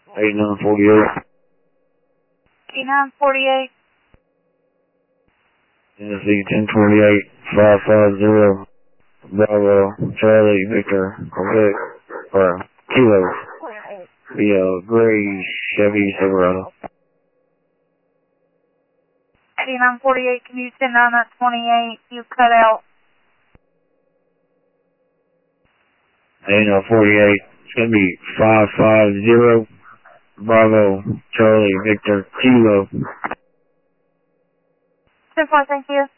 8948. 8948. Tennessee 1028 550. Bravo, Charlie, Victor, Quebec, or Kilo. The gray Chevy Silverado. 8948, can you send on that 28? You cut out. 8948, it's going to be 550. Bravo, Charlie, Victor, Kilo. 10-4, thank you.